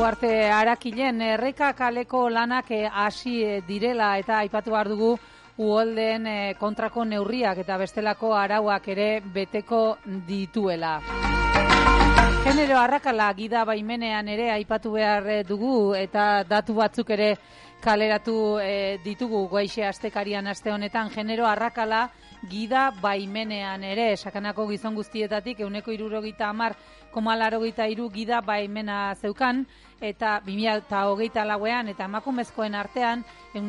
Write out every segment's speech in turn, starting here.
Uarte Arakilen Erreka kaleko lanak hasi direla eta aipatu behar dugu uholdeen kontrako neurriak eta bestelako arauak ere beteko dituela. Genero arrakala gida baimenean ere aipatu behar dugu eta datu batzuk ere kaleratu ditugu goixe astekarian aste honetan. Genero arrakala gida baimenean ere sakanako gizon guztietatik 70,83 gida baimena zeukan eta 2024an eta emakumezkoen artean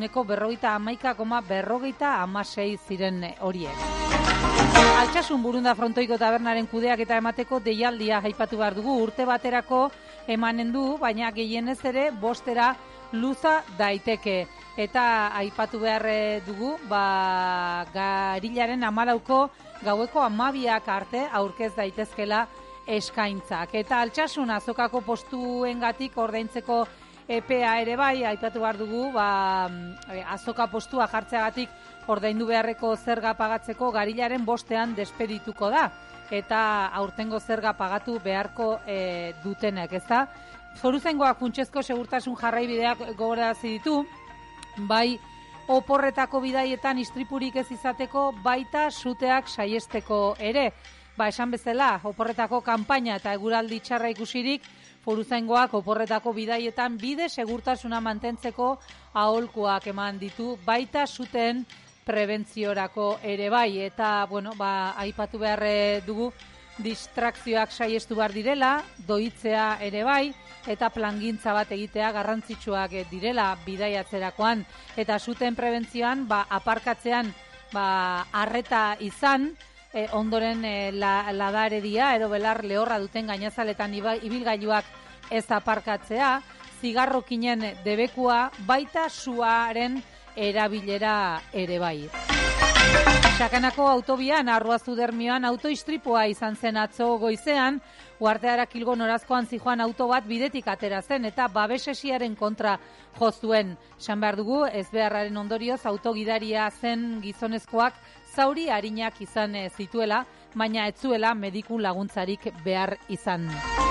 51,56 ziren horiek. Altsasun Burunda Frontoiko tabernaren kudeak eta emateko deialdia aipatu behar dugu. Urte baterako emanen du, baina gehienez ere 5 luza daiteke. Eta aipatu behar dugu, garilaren 14 gaueko 12 arte aurkez daitezkela eskaintzak. Eta Altsasun azokako postuengatik ordaintzeko EPA ere bai, aipatu behar dugu, azoka postua jartzeagatik ordaindu beharreko zerga pagatzeko garilaren 5ean despedituko da. Eta aurtengo zerga pagatu beharko dutenek, ezta? Foruzaingoak funtsezko segurtasun jarraibideak gogorarazi ditu, bai oporretako bidaietan istripurik ez izateko, baita suteak saiesteko ere. Esan bezala, oporretako kanpaina eta eguraldi txarra ikusirik, Foruzaingoak oporretako bidaietan bide segurtasuna mantentzeko aholkuak eman ditu, baita zuten prebentziorako ere bai. Eta, aipatu behar dugu, distrakzioak saiestu behar direla, doitzea ere bai, eta plangintza bat egitea garrantzitsuak direla bidaiatzerakoan. Eta zuten prebentzioan, aparkatzean arreta izan, ondoren ladaredia edo belar lehorra duten gainazaletan ibilgailuak ez aparkatzea, zigarrokinen debekua, baita suaren erabilera ere bai. Sakanako autobian, Arruazu-Dermioan autoistripua izan zen atzo goizean, Uarte Arakilgo norazkoan zijoan auto bat bidetik atera zen eta babesesiaren kontra jo zuen. Esan behar dugu, ezbeharraren ondorioz autogidaria zen gizonezkoak zauri arinak izan zituela, baina ez zuela mediku laguntzarik behar izan.